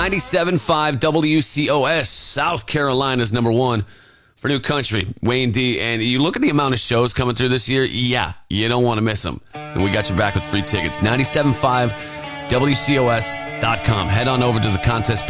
97.5 WCOS, South Carolina's number one for new country, Wayne D. And you look at the amount of shows coming through this year, yeah, you don't want to miss them. And we got you back with free tickets. 97.5 WCOS.com. Head on over to the contest